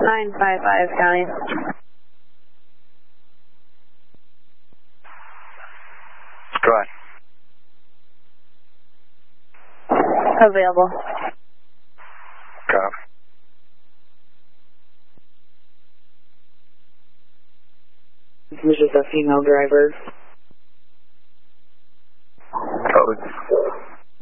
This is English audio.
955 County. Go ahead. Available. Copy. This is a female driver.